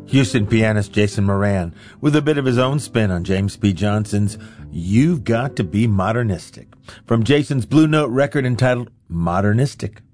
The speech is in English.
Houston pianist Jason Moran with a bit of his own spin on James P. Johnson's You've Got to Be Modernistic from Jason's Blue Note record entitled Modernistic.